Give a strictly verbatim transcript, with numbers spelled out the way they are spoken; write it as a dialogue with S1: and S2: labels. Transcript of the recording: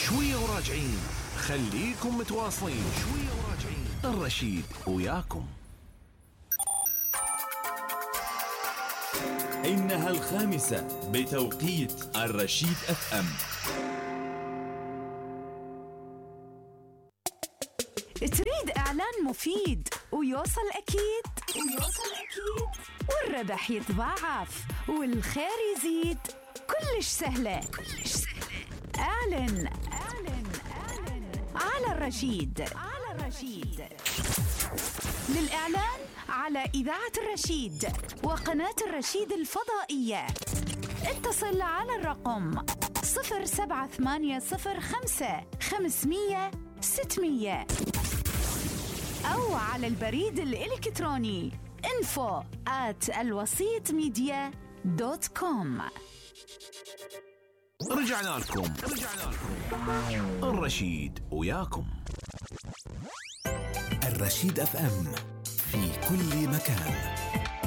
S1: شوية وراجعين، خليكم متواصلين. شوية وراجعين، الرشيد وياكم.
S2: إنها الخامسة بتوقيت الرشيد اف ام.
S3: تريد إعلان مفيد ويوصل أكيد ويوصل أكيد والربح يتضاعف والخير يزيد؟ كلش سهلة كلش سهلة. أعلن أعلن أعلن على الرشيد على الرشيد. للإعلان على إذاعة الرشيد وقناة الرشيد الفضائية اتصل على الرقم صفر سبعة ثمانية صفر خمسة خمسمية ستمية أو على البريد الإلكتروني info at الوسيط ميديا دوت كوم.
S1: رجعنا لكم رجعنا لكم الرشيد وياكم.
S2: الرشيد اف ام في كل مكان.